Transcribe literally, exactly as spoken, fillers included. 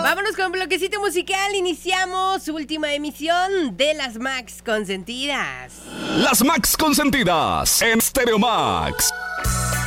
Vámonos con bloquecito musical. Iniciamos última emisión de las Max Consentidas. Las Max Consentidas en Stereo Max.